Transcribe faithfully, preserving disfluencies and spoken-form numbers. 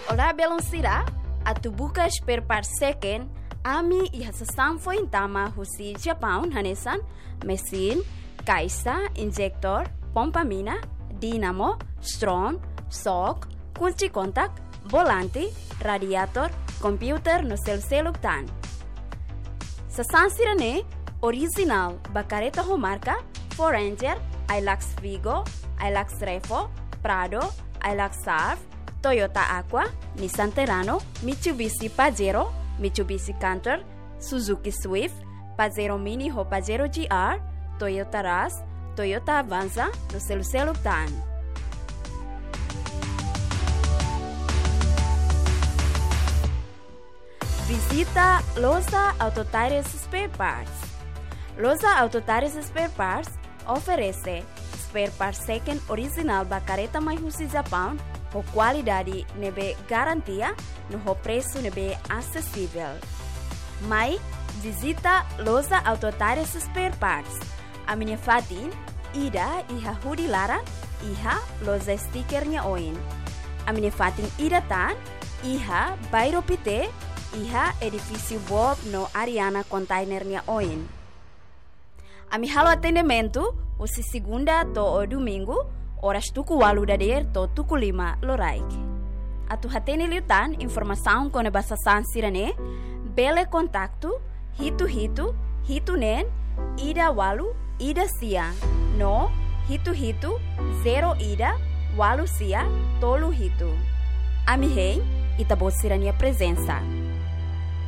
Olá, Beloncira. A tu busca spare part second. Ami e hasasam foi intama husi Japão, hanesan, mesin, caixa, injector, pompa mina, dinamo, strong, sock, kunci kontak, volante, radiator, computer no seu celuktan. Sasansira ne original bacareta homarca, Foranger, Hilux Vigo, Hilux Revo, Prado, Hilux Surf, Toyota Aqua, Nissan Terrano, Mitsubishi Pajero, Mitsubishi Canter, Suzuki Swift, Pajero Mini ou Pajero G R, Toyota Rush, Toyota Avanza no seu celuktan. Visita Loja Autotires Spare Parts. Loja Autotires Spare Parts oferece spare parts second original bacareta mais husi Japão, com qualidade nebe garantia no preço nebe acessível. Mas visita Loja Autotires Spare Parts. A minha fatin ida iha hudi lara iha loja stickernya oin. A minha fatin ida tan iha bairro pite iha edifício Bob no Ariana containernya oin. A mi halo atendimento usi segunda to o domingo horas tuku walu dader to tuku lima loraik. Atu hatene liutan informação com a basa sansirane bele contacto hitu hitu hitu nen ida walu ida sia no hitu hitu zero ida walu sia tolu hitu. Ami hei itabosirania presença.